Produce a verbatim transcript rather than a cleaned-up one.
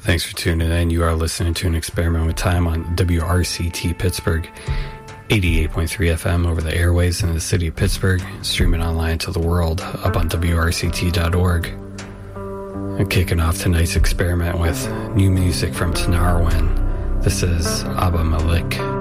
Thanks for tuning in. You are listening to An Experiment with Time on W R C T Pittsburgh, eighty-eight point three F M over the airways in the city of Pittsburgh, streaming online to the world up on W R C T dot org. And kicking off tonight's experiment with new music from Tinariwen. This is Abba Malik.